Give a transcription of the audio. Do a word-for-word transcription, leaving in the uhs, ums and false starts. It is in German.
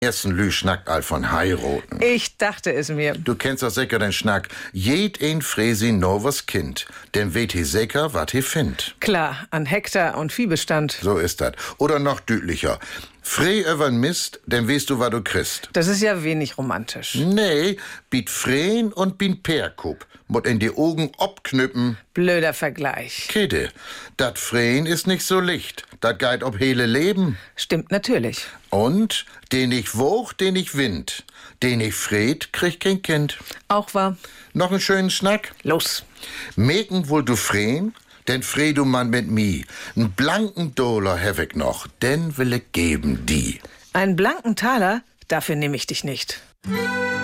ersten Lü schnackt all von heiraten. Ich dachte es mir. Du kennst doch sicher den Schnack. Jed ein Fräsi no was Kind. Denn weht he sicher, wat he findt. Klar, an Hektar und Viehbestand. So ist dat. Oder noch düdlicher. Frei übern Mist, denn weißt du, wa du kriegst. Das ist ja wenig romantisch. Nee, biet Freen und bin Perkup. Mut in die Augen obknüppen. Blöder Vergleich. Kidde, dat Freen ist nicht so licht. Dat geit ob hele Leben. Stimmt natürlich. Und den ich woch, den ich wind. Den ich fred, krieg kein Kind. Auch wahr. Noch einen schönen Schnack? Los. Meken wohl du Freen? Denn fred du Mann mit mi. N blanken Dollar hab ich noch, den will ich geben die. Einen blanken Taler? Dafür nehme ich dich nicht.